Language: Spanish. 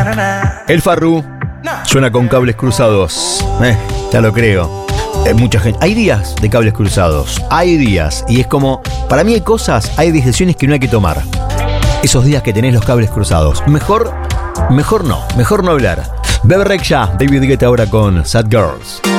El Farru suena con cables cruzados. Ya lo creo. Mucha gente. Hay días de cables cruzados. Hay días. Y es como, para mí hay cosas, hay decisiones que no hay que tomar. Esos días que tenés los cables cruzados. Mejor no hablar. Bebe Rexha, David Guetta ahora con Sad Girls.